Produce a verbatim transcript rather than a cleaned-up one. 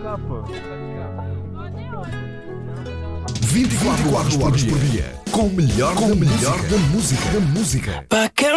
vinte e quatro horas por dia, com o melhor, com o melhor da música. Da música.